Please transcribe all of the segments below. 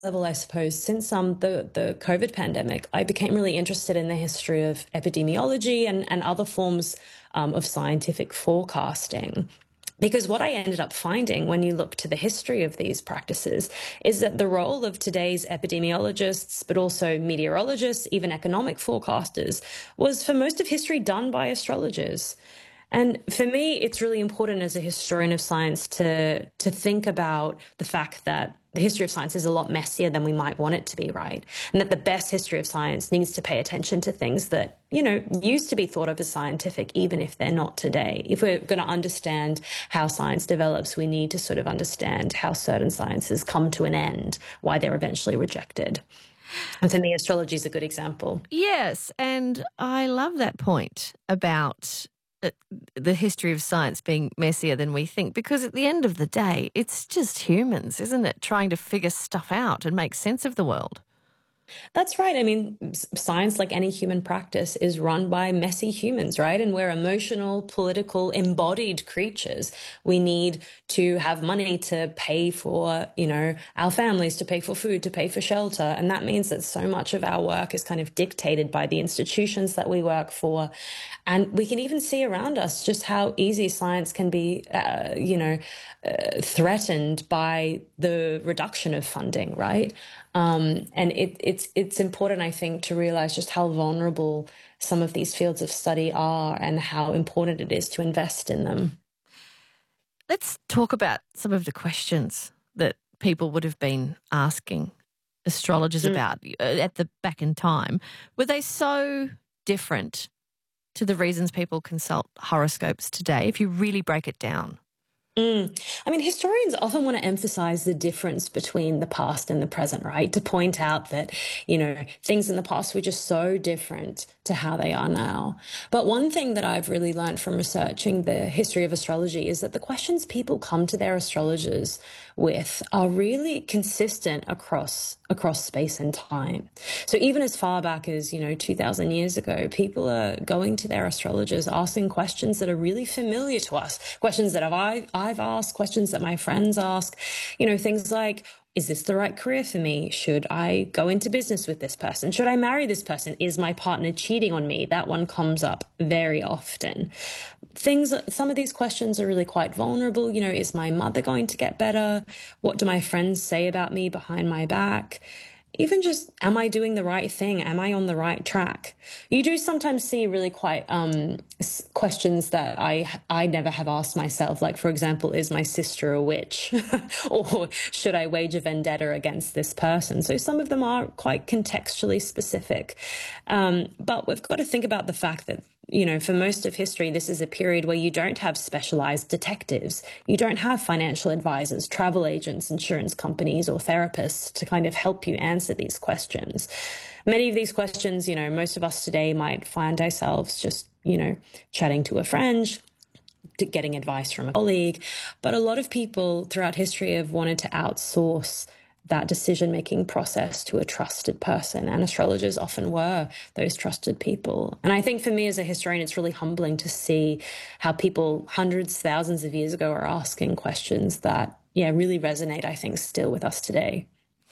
level, I suppose, since the COVID pandemic, I became really interested in the history of epidemiology and other forms of scientific forecasting. Because what I ended up finding when you look to the history of these practices is that the role of today's epidemiologists, but also meteorologists, even economic forecasters, was for most of history done by astrologers. And for me, it's really important as a historian of science to think about the fact that the history of science is a lot messier than we might want it to be, right? And that the best history of science needs to pay attention to things that, used to be thought of as scientific, even if they're not today. If we're going to understand how science develops, we need to sort of understand how certain sciences come to an end, why they're eventually rejected. And for me, astrology is a good example. Yes, and I love that point about the history of science being messier than we think, because at the end of the day, it's just humans, isn't it, trying to figure stuff out and make sense of the world. That's right. I mean, science, like any human practice, is run by messy humans, right? And we're emotional, political, embodied creatures. We need to have money to pay for, our families, to pay for food, to pay for shelter. And that means that so much of our work is kind of dictated by the institutions that we work for. And we can even see around us just how easy science can be, threatened by the reduction of funding, right? And it's important, I think, to realize just how vulnerable some of these fields of study are and how important it is to invest in them. Let's talk about some of the questions that people would have been asking astrologers about at the back in time. Were they so different to the reasons people consult horoscopes today, if you really break it down? I mean, historians often want to emphasize the difference between the past and the present, right? To point out that, things in the past were just so different to how they are now. But one thing that I've really learned from researching the history of astrology is that the questions people come to their astrologers with are really consistent across space and time. So even as far back as, 2000 years ago, people are going to their astrologers asking questions that are really familiar to us, questions that I've asked, questions that my friends ask, things like, is this the right career for me? Should I go into business with this person? Should I marry this person? Is my partner cheating on me? That one comes up very often. Some of these questions are really quite vulnerable. Is my mother going to get better? What do my friends say about me behind my back? Even just, am I doing the right thing? Am I on the right track? You do sometimes see really quite questions that I never have asked myself. Like, for example, is my sister a witch? Or should I wage a vendetta against this person? So some of them are quite contextually specific. But we've got to think about the fact that, for most of history, this is a period where you don't have specialized detectives. You don't have financial advisors, travel agents, insurance companies, or therapists to kind of help you answer these questions. Many of these questions, most of us today might find ourselves just, chatting to a friend, getting advice from a colleague. But a lot of people throughout history have wanted to outsource that decision-making process to a trusted person, and astrologers often were those trusted people. And I think for me as a historian, it's really humbling to see how people hundreds, thousands of years ago are asking questions that, really resonate, I think, still with us today.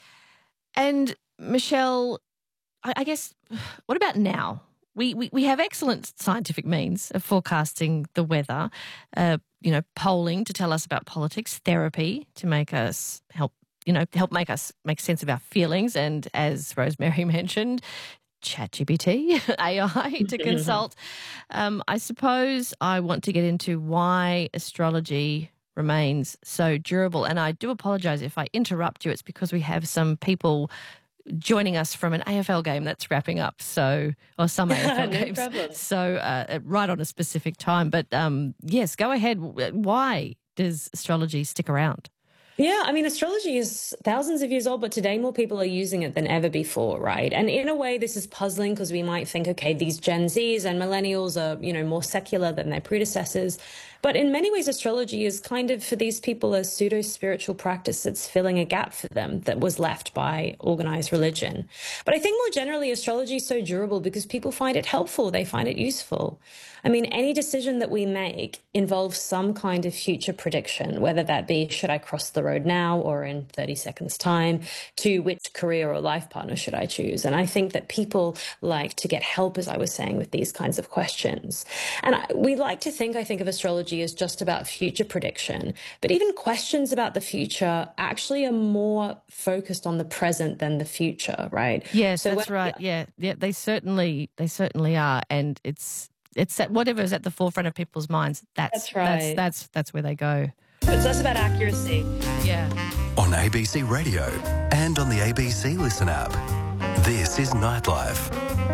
And Michelle, I guess, what about now? We have excellent scientific means of forecasting the weather, polling to tell us about politics, therapy to make us help make us make sense of our feelings. And as Rosemary mentioned, ChatGPT, AI to consult. I suppose I want to get into why astrology remains so durable. And I do apologise if I interrupt you. It's because we have some people joining us from an AFL game that's wrapping up. Or some AFL No games. problem. So right on a specific time. But yes, go ahead. Why does astrology stick around? Yeah, I mean, astrology is thousands of years old, but today more people are using it than ever before, right? And in a way, this is puzzling because we might think, okay, these Gen Zs and millennials are, more secular than their predecessors. But in many ways, astrology is kind of, for these people, a pseudo-spiritual practice that's filling a gap for them that was left by organized religion. But I think more generally, astrology is so durable because people find it helpful. They find it useful. I mean, any decision that we make involves some kind of future prediction, whether that be, should I cross the road now or in 30 seconds time, to which career or life partner should I choose? And I think that people like to get help, as I was saying, with these kinds of questions. And we like to think, I think, of astrology as just about future prediction, but even questions about the future actually are more focused on the present than the future, right? Yes, so that's right. Yeah, they certainly are, and it's that whatever is at the forefront of people's minds. That's right. That's where they go. It's less about accuracy. Yeah. On ABC Radio and on the ABC Listen app. This is Nightlife.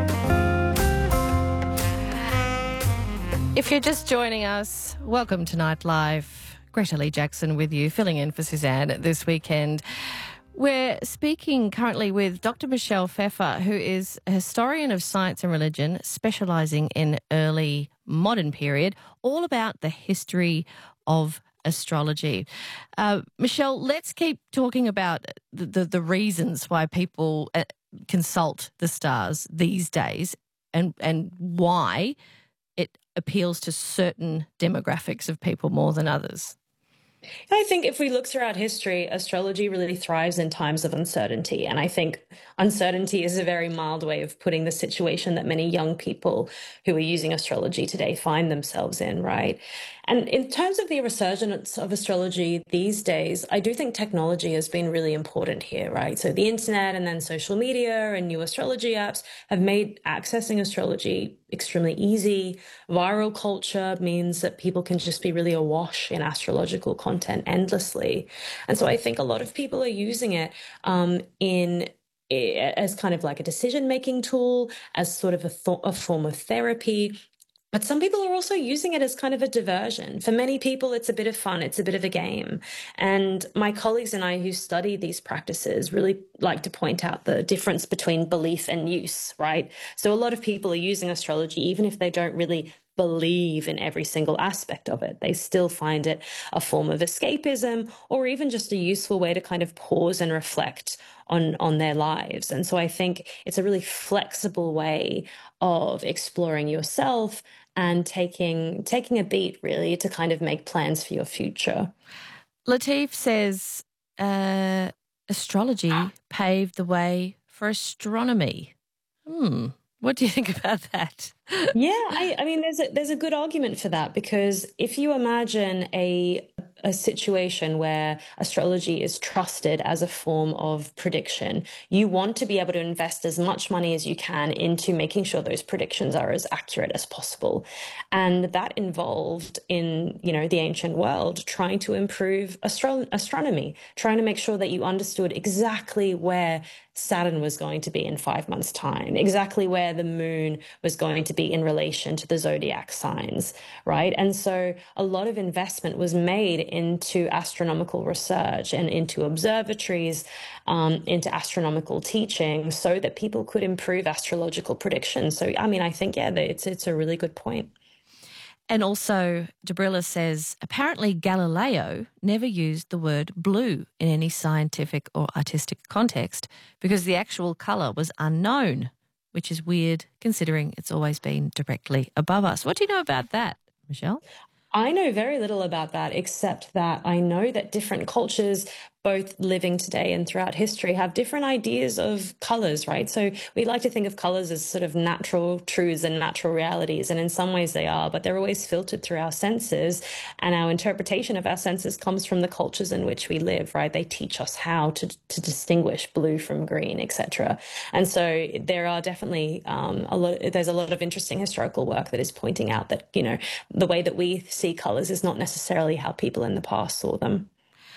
If you're just joining us, welcome to Nightlife. Greta Lee Jackson with you, filling in for Suzanne this weekend. We're speaking currently with Dr. Michelle Pfeffer, who is a historian of science and religion, specialising in early modern period, all about the history of astrology. Michelle, let's keep talking about the reasons why people consult the stars these days and why it appeals to certain demographics of people more than others. I think if we look throughout history, astrology really thrives in times of uncertainty. And I think uncertainty is a very mild way of putting the situation that many young people who are using astrology today find themselves in, right? And in terms of the resurgence of astrology these days, I do think technology has been really important here, right? So the internet and then social media and new astrology apps have made accessing astrology extremely easy. Viral culture means that people can just be really awash in astrological content endlessly. And so I think a lot of people are using it as kind of like a decision-making tool, as sort of a form of therapy. But some people are also using it as kind of a diversion. For many people, it's a bit of fun. It's a bit of a game. And my colleagues and I who study these practices really like to point out the difference between belief and use, right? So a lot of people are using astrology, even if they don't really believe in every single aspect of it. They still find it a form of escapism or even just a useful way to kind of pause and reflect on their lives. And so I think it's a really flexible way of exploring yourself and taking a beat, really, to kind of make plans for your future. Latif says astrology paved the way for astronomy. What do you think about that? Yeah, I mean, there's a good argument for that, because if you imagine a situation where astrology is trusted as a form of prediction, you want to be able to invest as much money as you can into making sure those predictions are as accurate as possible. And that involved in, the ancient world, trying to improve astronomy, trying to make sure that you understood exactly where Saturn was going to be in 5 months' time, exactly where the moon was going to be in relation to the zodiac signs, right? And so a lot of investment was made into astronomical research and into observatories, into astronomical teaching, so that people could improve astrological predictions. So, I mean, I think, it's a really good point. And also, Debrilla says, apparently Galileo never used the word blue in any scientific or artistic context because the actual colour was unknown, which is weird considering it's always been directly above us. What do you know about that, Michelle? I know very little about that, except that I know that different cultures, both living today and throughout history, have different ideas of colours, right? So we like to think of colours as sort of natural truths and natural realities, and in some ways they are, but they're always filtered through our senses, and our interpretation of our senses comes from the cultures in which we live, right? They teach us how to distinguish blue from green, etc. And so there are definitely there's a lot of interesting historical work that is pointing out that, the way that we see colours is not necessarily how people in the past saw them.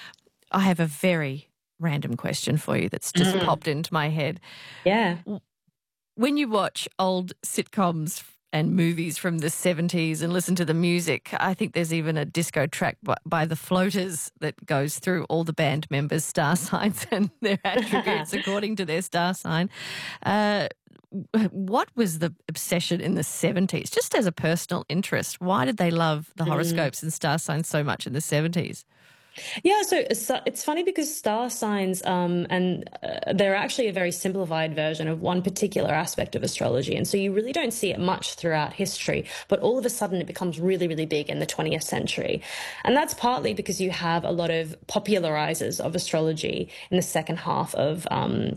I have a very random question for you that's just popped into my head. Yeah. When you watch old sitcoms and movies from the 70s and listen to the music, I think there's even a disco track by the Floaters that goes through all the band members' star signs and their attributes according to their star sign. what was the obsession in the 70s, just as a personal interest? Why did they love the horoscopes and star signs so much in the 70s? Yeah, so it's funny because star signs, they're actually a very simplified version of one particular aspect of astrology. And so you really don't see it much throughout history, but all of a sudden it becomes really, really big in the 20th century. And that's partly because you have a lot of popularizers of astrology in the second half of